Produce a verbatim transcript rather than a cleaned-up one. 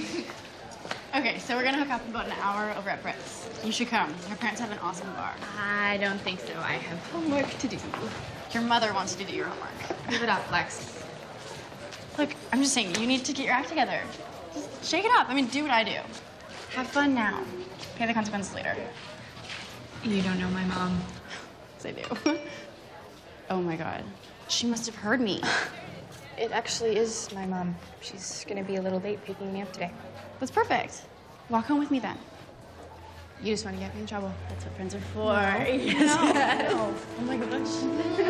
Okay, so we're gonna hook up in about an hour over at Brett's. You should come. Her parents have an awesome bar. I don't think so. I have homework to do. Your mother wants you to do your homework. Give it up, Lex. Look, I'm just saying, you need to get your act together. Just shake it up. I mean, do what I do. Have fun now. Pay the consequences later. You don't know my mom. Yes, I do. Oh my God. She must have heard me. It actually is my mom. She's gonna be a little late picking me up today. That's perfect. Walk home with me then. You just want to get me in trouble. That's what friends are for. No. Yes. No. Oh my gosh.